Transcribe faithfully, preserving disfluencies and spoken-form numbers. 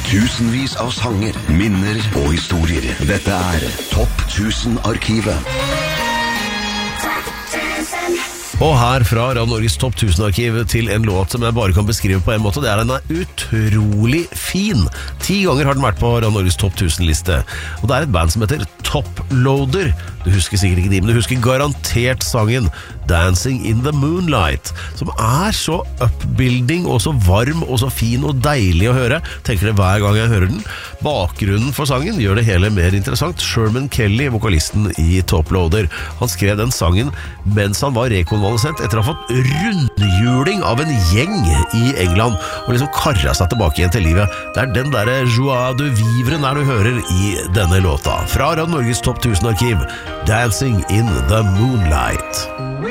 Tusenvis av sanger, minner og historier. Dette er Topp tusen-arkivet. Og her fra Radio Norges Topp tusen-arkiv til en låt som jeg bare kan beskrive på en måte. Det er den er utrolig fin. Ti ganger har den vært på Radio Norges Topp tusen-liste. Og det er et band som heter Top Loader. Du husker sikkert ikke de, men du husker garantert sangen Dancing in the Moonlight, som er så upbuilding og så varm og så fin og deilig å høre. Tenker det hver gang jeg hører den. Bakgrunnen for sangen gjør det hele mer interessant. Sherman Kelly, vokalisten i Top Loader, han skrev den sangen mens han var rekonvalesent etter å ha fått rundhjuling av en gjeng i England og liksom karra seg tilbake igjen til livet. Det er den der joie de vivre der du hører i denne låta. Fra Radio Norges Topp tusen-arkiv, Dancing in the Moonlight.